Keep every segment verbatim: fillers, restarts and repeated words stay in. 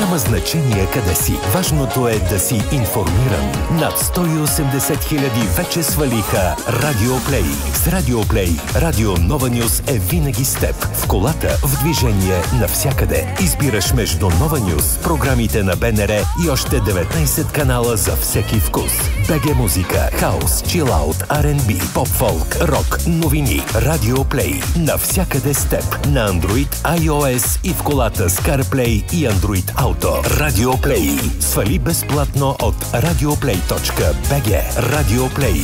Няма значение къде си. Важното е да си информиран. Над сто и осемдесет хиляди вече свалиха Радио Плей. С Радио Плей, Радио Нова Нюз е винаги с теб. В колата, в движение, навсякъде. Избираш между Нова Нюз, програмите на БНР и още деветнайсет канала за всеки вкус. БГ музика, хаус, чилаут, Ар енд Би, поп-фолк, рок, новини. Радио Плей. Навсякъде с теб. На Android, iOS и в колата с CarPlay и Android Auto. Радио Плей. Свали безплатно от радиоплей точка би джи. Радио Плей.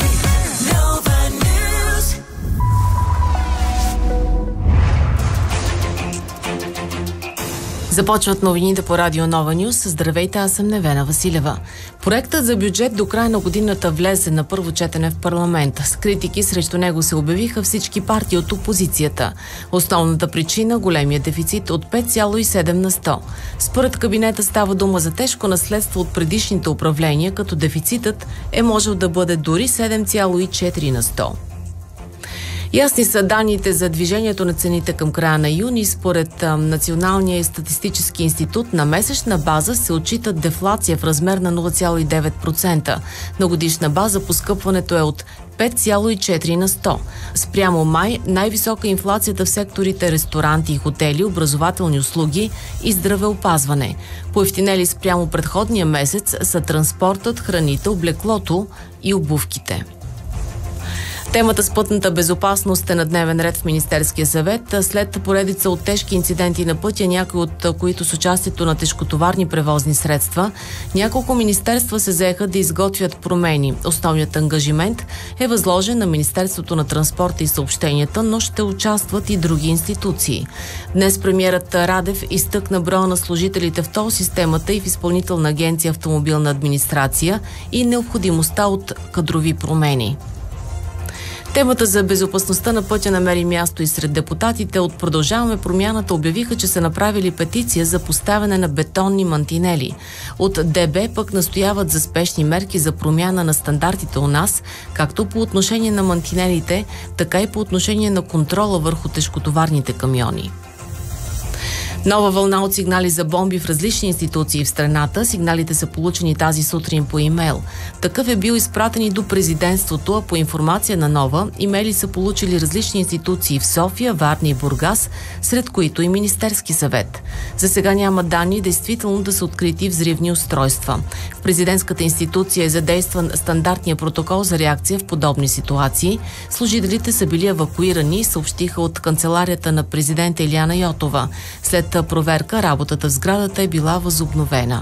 Започват новините по Радио Нова Нюз. Здравейте, аз съм Невена Василева. Проектът за бюджет до края на годината влезе на първо четене в парламент. С критики срещу него се обявиха всички партии от опозицията. Основната причина – големия дефицит от пет цяло и седем на сто. Според кабинета става дума за тежко наследство от предишните управления, като дефицитът е можел да бъде дори седем цяло и четири на сто. Ясни са данните за движението на цените към края на юни. Според а, Националния статистически институт на месечна база се отчита дефлация в размер на нула цяло и девет процента. На годишна база поскъпването е от пет цяло и четири на сто. Спрямо май най-висока инфлацията в секторите ресторанти и хотели, образователни услуги и здравеопазване. Поевтинели спрямо предходния месец са транспортът, храните, облеклото и обувките. Темата с пътната безопасност е на дневен ред в Министерския съвет. След поредица от тежки инциденти на пътя, някои от които с участието на тежкотоварни превозни средства, няколко министерства се заеха да изготвят промени. Основният ангажимент е възложен на Министерството на транспорта и съобщенията, но ще участват и други институции. Днес премиерът Радев изтъкна броя на служителите в тол системата и в Изпълнителна агенция автомобилна администрация и необходимостта от кадрови промени. Темата за безопасността на пътя намери място и сред депутатите. От Продължаваме промяната обявиха, че са направили петиция за поставяне на бетонни мантинели. От ДБ пък настояват за спешни мерки за промяна на стандартите у нас, както по отношение на мантинелите, така и по отношение на контрола върху тежкотоварните камиони. Нова вълна от сигнали за бомби в различни институции в страната. Сигналите са получени тази сутрин по имейл. Такъв е бил изпратен и до президентството, а по информация на Нова, имейли са получили различни институции в София, Варна и Бургас, сред които и Министерски съвет. За сега няма данни действително да са открити взривни устройства. В президентската институция е задействан стандартния протокол за реакция в подобни ситуации. Служителите са били евакуирани, съобщиха от канцеларията на президента Илияна Йотова. След проверка, работата в сградата е била възобновена.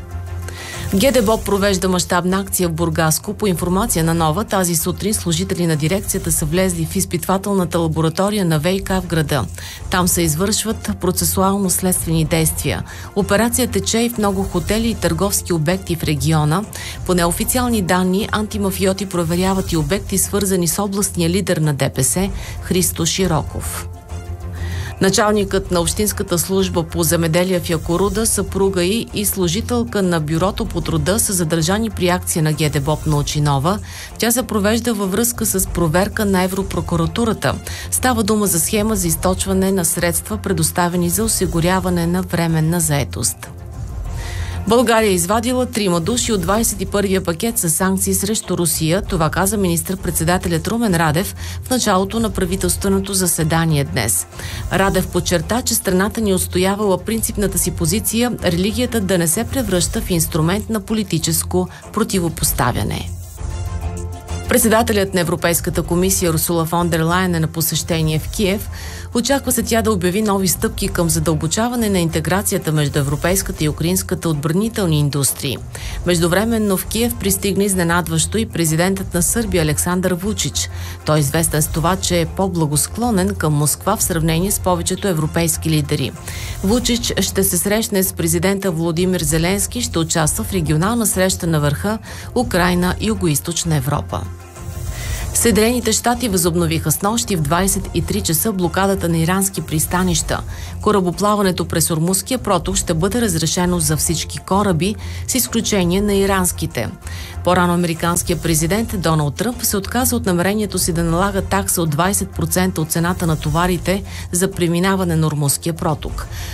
ГДБОП провежда мащабна акция в Бургаско. По информация на Нова, тази сутрин служители на дирекцията са влезли в изпитвателната лаборатория на ВиК в града. Там се извършват процесуално-следствени действия. Операция тече и в много хотели и търговски обекти в региона. По неофициални данни, антимафиоти проверяват и обекти, свързани с областния лидер на ДПС Христо Широков. Началникът на Общинската служба по земеделие в Якоруда, съпруга й и служителка на Бюрото по труда са задържани при акция на ГДБОП на Очинова. Тя се провежда във връзка с проверка на Европрокуратурата. Става дума за схема за източване на средства, предоставени за осигуряване на временна заетост. България е извадила трима души от двадесет и първия пакет с санкции срещу Русия. Това каза министър-председателят Румен Радев в началото на правителственото заседание днес. Радев подчерта, че страната ни отстоявала принципната си позиция религията да не се превръща в инструмент на политическо противопоставяне. Председателят на Европейската комисия Урсула фон дер Лайен е на посещение в Киев. Очаква се тя да обяви нови стъпки към задълбочаване на интеграцията между европейската и украинската отбранителни индустрии. Междувременно в Киев пристигна изненадващо и президентът на Сърбия Александър Вучич. Той е известен с това, че е по-благосклонен към Москва в сравнение с повечето европейски лидери. Вучич ще се срещне с президента Володимир Зеленски, ще участва в регионална среща на върха Украйна и Югоизточна Европа. Съединените щати възобновиха снощи в двадесет и три часа блокадата на ирански пристанища. Корабоплаването през Ормузския проток ще бъде разрешено за всички кораби, с изключение на иранските. По-рано американският президент Доналд Тръмп се отказа от намерението си да налага такса от двадесет процента от цената на товарите за преминаване на Ормузския проток.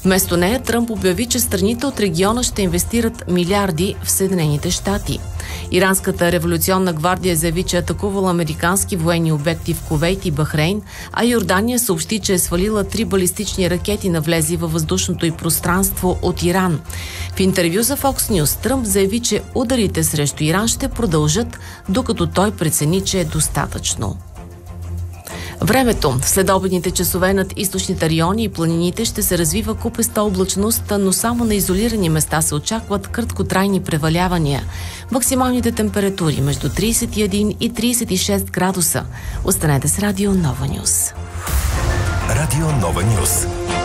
Вместо нея Тръмп обяви, че страните от региона ще инвестират милиарди в Съединените щати. Иранската революционна гвардия заяви, че е атакувала американски военни обекти в Кувейт и Бахрейн, а Йордания съобщи, че е свалила три балистични ракети, навлезли във въздушното й пространство от Иран. В интервю за Fox News Тръмп заяви, че ударите срещу Иран ще продължат, докато той прецени, че е достатъчно. Времето. В следобедните часове над източните райони и планините ще се развива купеста облачност, но само на изолирани места се очакват краткотрайни превалявания. Максималните температури между трийсет и един и трийсет и шест градуса. Останете с Радио Нова Нюс. Радио Нова Нюс.